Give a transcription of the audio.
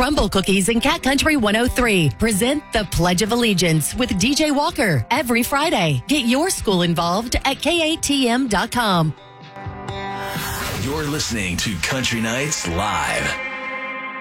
Crumble Cookies and Cat Country 103 present the Pledge of Allegiance with DJ Walker every Friday. Get your school involved at KATM.com. You're listening to Country Nights Live.